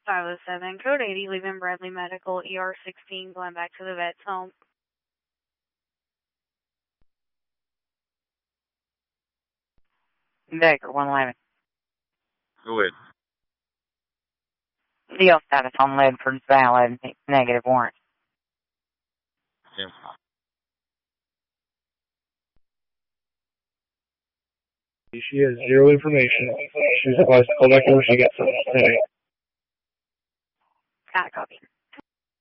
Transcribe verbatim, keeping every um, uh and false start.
five oh seven, code eighty, leaving Bradley Medical, E R sixteen, going back to the vet's home. Baker, one eleven. Go ahead. Deal status on Ledford's valid, negative warrant. Yeah. She has zero information. She's advised to call back when she gets something to say. Got a copy.